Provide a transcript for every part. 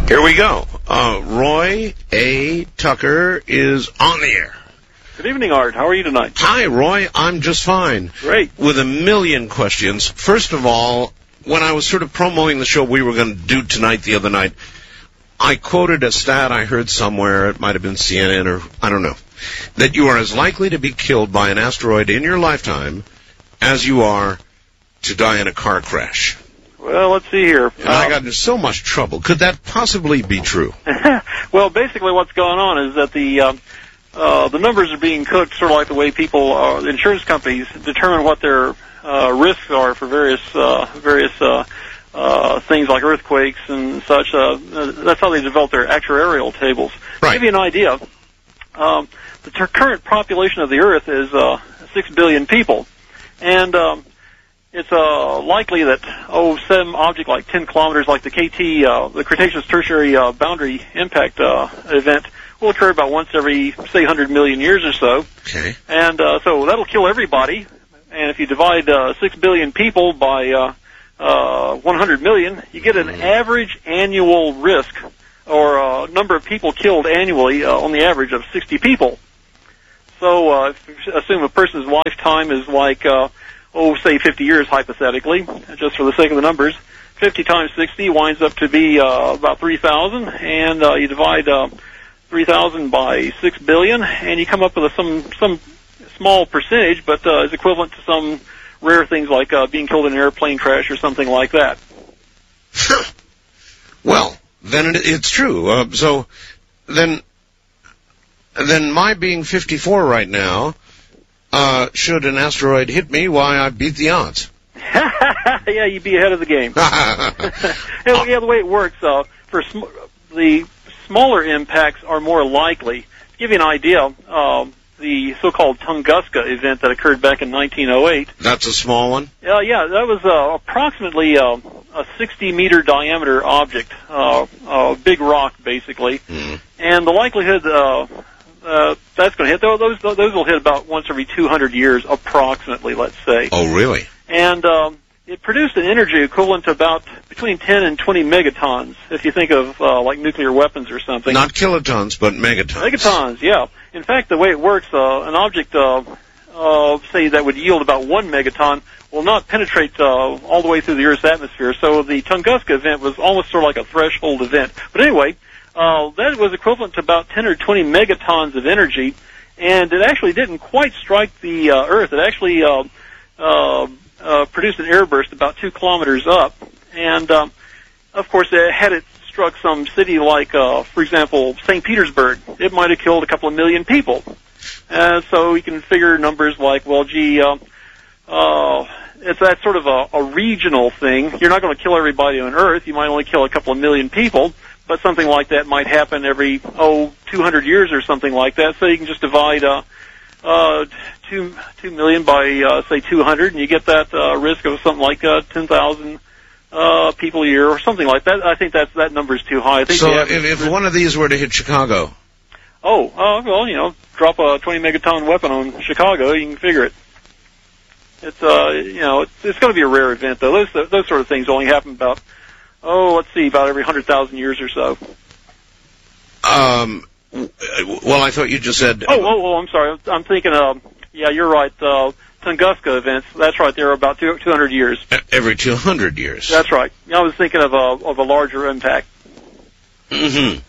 Here we go. Roy A. Tucker is on the air. Good evening, Art. How are you tonight? Hi, Roy. I'm just fine. Great. With a million questions. First of all, when I was sort of promoting the show we were going to do tonight the other night, I quoted a stat I heard somewhere, it might have been CNN or I don't know, that you are as likely to be killed by an asteroid in your lifetime as you are to die in a car crash. Well, let's see here. And I got into so much trouble. Could that possibly be true? Well, basically what's going on is that the numbers are being cooked sort of like the way people, insurance companies, determine what their risks are for various things like earthquakes and such. That's how they develop their actuarial tables. Right. To give you an idea, the current population of the Earth is 6 billion people, and it's likely that some object like 10 kilometers, like the KT, the Cretaceous Tertiary boundary impact event, will occur about once every, say, 100 million years or so. Okay. And so that'll kill everybody. And if you divide 6 billion people by 100 million, you get an average annual risk, or number of people killed annually on the average of 60 people. So if you assume a person's lifetime is like, say 50 years hypothetically, just for the sake of the numbers, 50 times 60 winds up to be about 3,000, and you divide 3,000 by 6 billion, and you come up with some small percentage, but is equivalent to some rare things like being killed in an airplane crash or something like that. Well, then it's true. So then my being 54 right now, should an asteroid hit me, why, I beat the odds. Yeah, you'd be ahead of the game. Yeah, the way it works, for the smaller impacts are more likely. To give you an idea, the so-called Tunguska event that occurred back in 1908. That's a small one? Yeah, that was approximately a 60-meter diameter object, a big rock, basically. Mm-hmm. And the likelihood that's going to hit, those will hit about once every 200 years, approximately, let's say. Oh, really? And it produced an energy equivalent to about between 10 and 20 megatons, if you think of like nuclear weapons or something. Not kilotons, but megatons. Megatons, yeah. In fact, the way it works, an object, say, that would yield about 1 megaton will not penetrate all the way through the Earth's atmosphere. So the Tunguska event was almost sort of like a threshold event. But anyway, that was equivalent to about 10 or 20 megatons of energy, and it actually didn't quite strike the Earth. It actually produced an airburst about 2 kilometers up, and of course, had it struck some city like, for example, St. Petersburg, it might have killed a couple of million people. So you can figure numbers like, well, gee, it's that sort of a regional thing. You're not going to kill everybody on Earth. You might only kill a couple of million people, but something like that might happen every, 200 years or something like that. So you can just divide 2 million by, say, 200, and you get that risk of something like 10,000 people a year or something like that. I think that number is too high. I think so if one of these were to hit Chicago? Well, drop a 20 megaton weapon on Chicago, you can figure it. It's it's going to be a rare event, though. Those sort of things only happen about, about every 100,000 years or so. Well, I thought you just said... I'm sorry. I'm thinking, you're right. Tunguska events, that's right. They're about 200 years. Every 200 years. That's right. I was thinking of a larger impact. Mm-hmm.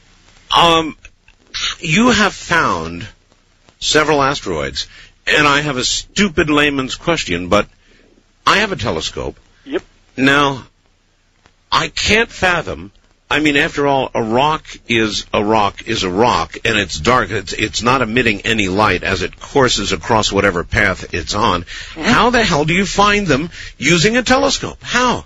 You have found several asteroids, and I have a stupid layman's question, but I have a telescope. Yep. Now, I can't fathom. I mean, after all, a rock is a rock, and it's dark. It's not emitting any light as it courses across whatever path it's on. Mm-hmm. How the hell do you find them using a telescope? How?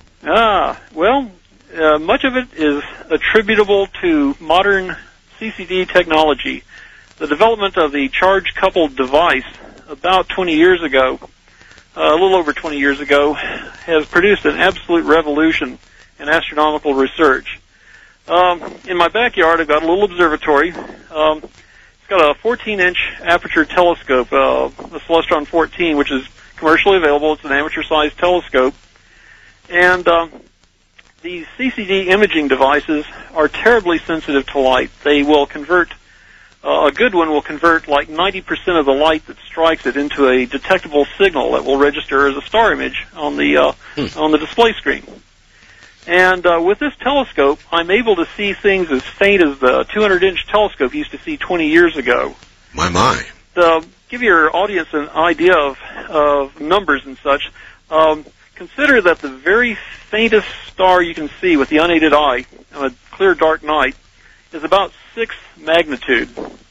Much of it is attributable to modern CCD technology. The development of the charge-coupled device about 20 years ago, a little over 20 years ago, has produced an absolute revolution in astronomical research. In my backyard, I've got a little observatory. It's got a 14-inch aperture telescope, the Celestron 14, which is commercially available. It's an amateur-sized telescope. And these CCD imaging devices are terribly sensitive to light. They will convert, a good one will convert like 90% of the light that strikes it into a detectable signal that will register as a star image on the display screen. And with this telescope, I'm able to see things as faint as the 200-inch telescope used to see 20 years ago. My. To give your audience an idea of numbers and such, consider that the very faintest star you can see with the unaided eye on a clear, dark night is about 6 magnitude.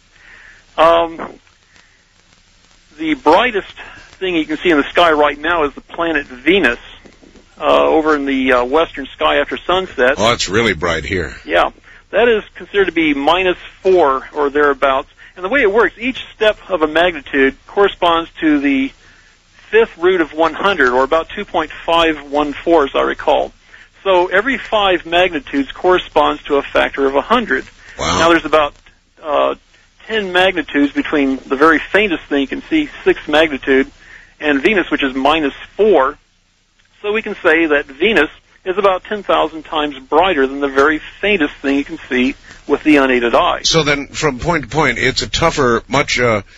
The brightest thing you can see in the sky right now is the planet Venus, over in the western sky after sunset. Oh, it's really bright here. Yeah. That is considered to be -4 or thereabouts. And the way it works, each step of a magnitude corresponds to the 5th root of 100, or about 2.514, as I recall. So every 5 magnitudes corresponds to a factor of 100. Wow. Now there's about 10 magnitudes between the very faintest thing you can see, 6 magnitude, and Venus, which is -4. So we can say that Venus is about 10,000 times brighter than the very faintest thing you can see with the unaided eye. So then, from point to point, it's a tougher, much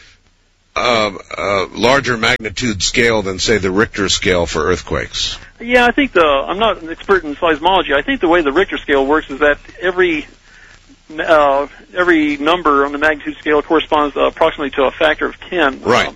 larger magnitude scale than, say, the Richter scale for earthquakes. Yeah, I think I'm not an expert in seismology. I think the way the Richter scale works is that every number on the magnitude scale corresponds approximately to a factor of 10. Right.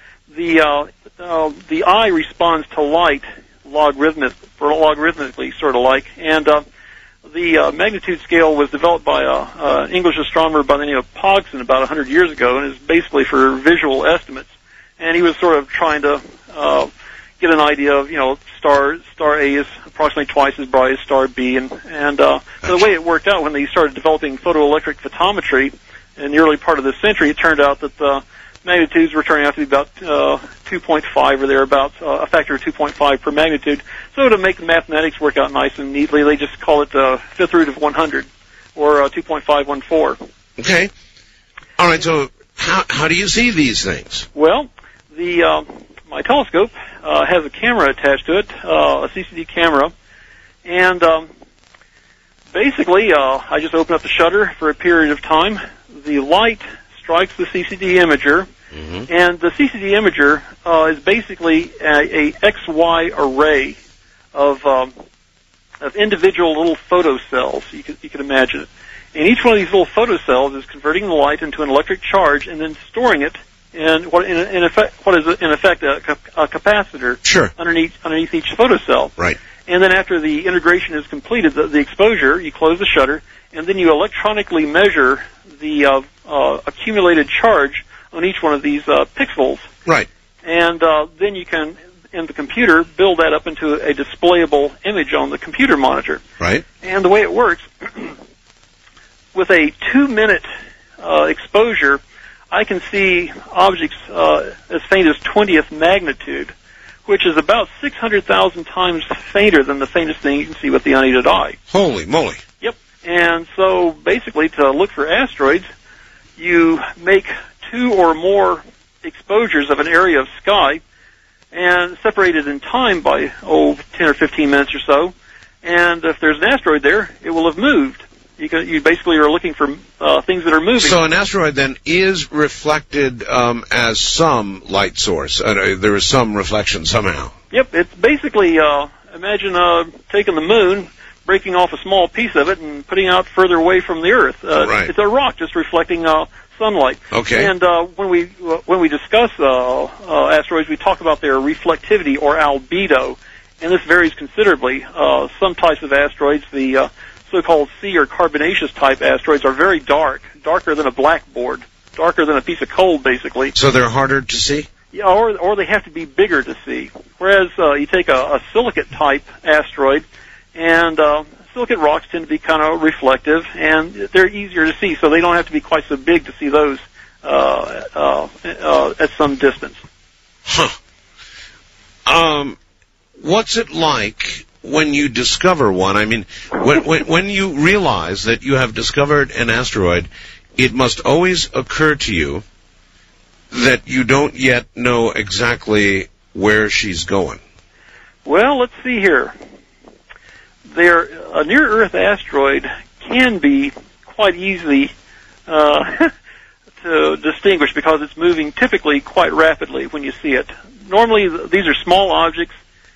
The eye responds to light logarithmically, sort of like, and the magnitude scale was developed by an English astronomer by the name of Pogson about 100 years ago, and is basically for visual estimates. And he was sort of trying to get an idea of, star A is approximately twice as bright as star B, and so the way it worked out when they started developing photoelectric photometry in the early part of this century, it turned out that the magnitudes were turning out to be about 2.5 or thereabouts, a factor of 2.5 per magnitude. So to make the mathematics work out nice and neatly, they just call it the 5th root of 100, or 2.514. Okay. All right, so how do you see these things? Well, my telescope has a camera attached to it, a CCD camera, and basically I just open up the shutter for a period of time. The light strikes the CCD imager, and the CCD imager is basically a XY array of individual little photocells. You could imagine it. And each one of these little photocells is converting the light into an electric charge and then storing it in what is in effect a capacitor. Sure. underneath each photocell. Right. And then after the integration is completed, the exposure, you close the shutter, and then you electronically measure the accumulated charge on each one of these pixels. Right. And then you can, in the computer, build that up into a displayable image on the computer monitor. Right. And the way it works, with a 2-minute exposure, I can see objects as faint as 20th magnitude, which is about 600,000 times fainter than the faintest thing you can see with the unaided eye. Holy moly. Yep. And so basically to look for asteroids, you make 2 or more exposures of an area of sky and separate it in time by, 10 or 15 minutes or so. And if there's an asteroid there, it will have moved. You basically are looking for things that are moving. So an asteroid then is reflected as some light source. There is some reflection somehow. Yep, it's basically, imagine taking the moon, breaking off a small piece of it, and putting it out further away from the Earth. Right. It's a rock just reflecting sunlight. Okay. And when we discuss asteroids, we talk about their reflectivity or albedo, and this varies considerably. Some types of asteroids, the so-called C or carbonaceous type asteroids, are very dark, darker than a blackboard, darker than a piece of coal, basically. So they're harder to see? Yeah, or they have to be bigger to see. Whereas you take a silicate type asteroid, and silicate rocks tend to be kind of reflective, and they're easier to see, so they don't have to be quite so big to see those at some distance. Huh. What's it like when you discover one? I mean, when you realize that you have discovered an asteroid, it must always occur to you that you don't yet know exactly where she's going. Well, let's see here. a near-Earth asteroid can be quite easy to distinguish because it's moving typically quite rapidly when you see it. Normally, these are small objects.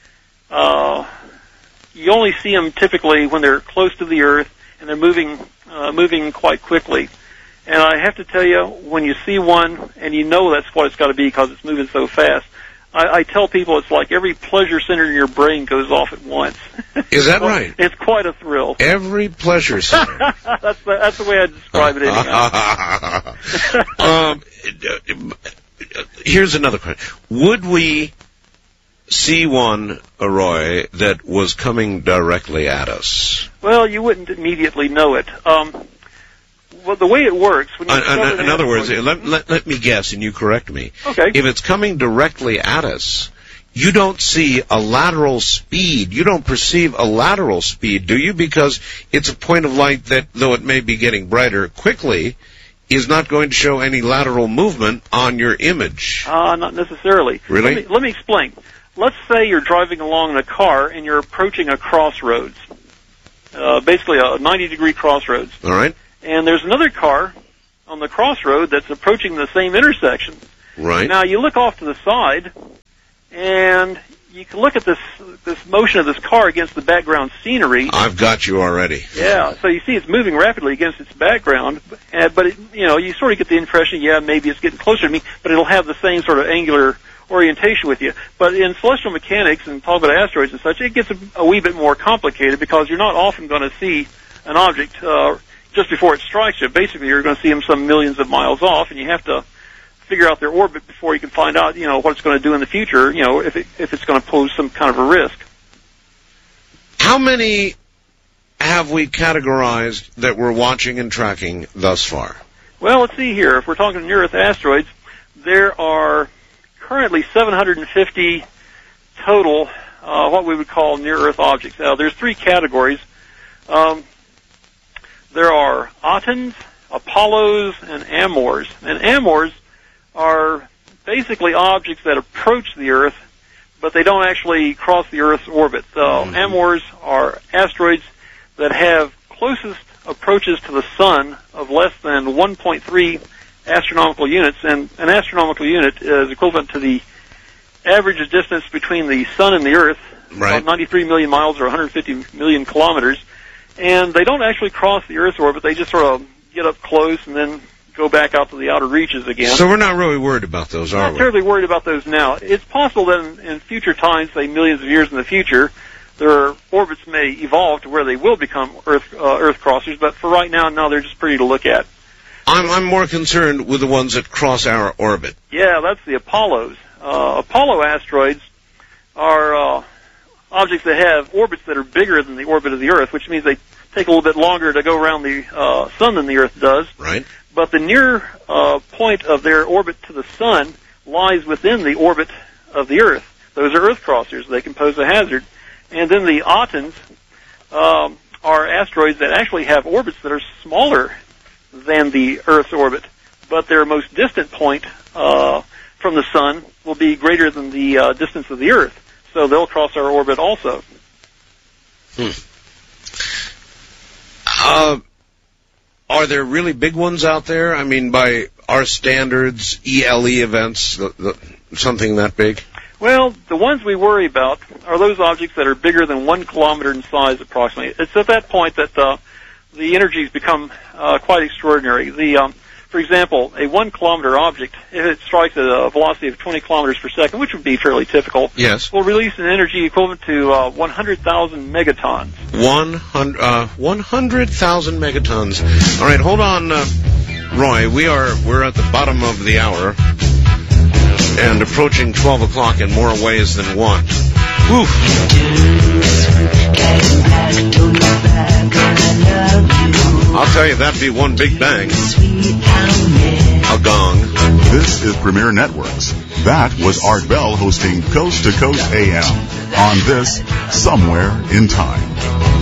You only see them typically when they're close to the Earth and they're moving quite quickly. And I have to tell you, when you see one and you know that's what it's got to be because it's moving so fast, I tell people it's like every pleasure center in your brain goes off at once. Is that right? It's quite a thrill. Every pleasure center. That's the way I describe it anyhow. Here's another question. Would we see one, Roy, that was coming directly at us? Well, you wouldn't immediately know it. Well, the way it works... When you in other words, let me guess, and you correct me. Okay. If it's coming directly at us, you don't see a lateral speed. You don't perceive a lateral speed, do you? Because it's a point of light that, though it may be getting brighter quickly, is not going to show any lateral movement on your image. Not necessarily. Really? Let me explain. Let's say you're driving along in a car and you're approaching a crossroads, basically a 90-degree crossroads. All right. And there's another car on the crossroad that's approaching the same intersection. Right. Now, you look off to the side, and you can look at this motion of this car against the background scenery. I've got you already. Yeah, so you see it's moving rapidly against its background, but you sort of get the impression, maybe it's getting closer to me, but it'll have the same sort of angular orientation with you. But in celestial mechanics and talking about asteroids and such, it gets a wee bit more complicated because you're not often going to see an object just before it strikes you. Basically, you're going to see them some millions of miles off, and you have to figure out their orbit before you can find out, what it's going to do in the future, if it's going to pose some kind of a risk. How many have we categorized that we're watching and tracking thus far? Well, let's see here. If we're talking near-Earth asteroids, there are currently 750 total, what we would call near-Earth objects. Now, there's three categories. There are Ottons, Apollos, and Amors. And Amors are basically objects that approach the Earth, but they don't actually cross the Earth's orbit. Amors are asteroids that have closest approaches to the Sun of less than 1.3 astronomical units, and an astronomical unit is equivalent to the average distance between the Sun and the Earth, right. About 93 million miles or 150 million kilometers. And they don't actually cross the Earth's orbit. They just sort of get up close and then go back out to the outer reaches again. So we're not really worried about those, are we? Not terribly worried about those now. It's possible that in future times, say millions of years in the future, their orbits may evolve to where they will become Earth crossers. But for right now, no, they're just pretty to look at. I'm more concerned with the ones that cross our orbit. Yeah, that's the Apollos. Apollo asteroids are objects that have orbits that are bigger than the orbit of the Earth, which means they take a little bit longer to go around the Sun than the Earth does. Right. But the near point of their orbit to the Sun lies within the orbit of the Earth. Those are Earth crossers. They can pose a hazard. And then the Ottons are asteroids that actually have orbits that are smaller than the Earth's orbit, but their most distant point from the Sun will be greater than the distance of the Earth. So they'll cross our orbit also. Are there really big ones out there? I mean, by our standards, ELE events, something that big? Well, the ones we worry about are those objects that are bigger than 1 kilometer in size, approximately. It's at that point that the energies become quite extraordinary. For example, a 1 kilometer object, if it strikes at a velocity of 20 kilometers per second, which would be fairly typical, yes, will release an energy equivalent to 100,000 megatons. 100,000 megatons. All right, hold on, Roy. We're at the bottom of the hour and approaching 12 o'clock in more ways than one. Whew. I'll tell you, that'd be one big bang. A gong. This is Premier Networks. That was Art Bell hosting Coast to Coast AM on this Somewhere in Time.